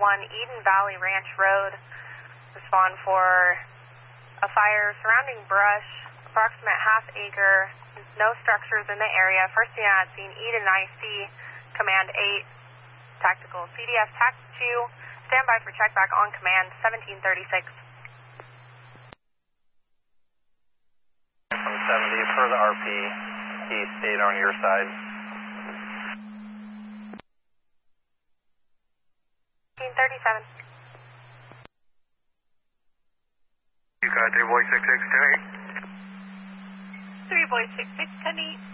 Eden Valley Ranch Road. Respond for a fire surrounding brush, approximate half acre, no structures in the area. First unit at scene, Eden IC, Command 8, Tactical CDF TAC 2, standby for check back on command, 1736. 170 per the RP, he stayed on your side. 1737. You got 3 boy 66, 10-8. 3 boy 66, 10-8.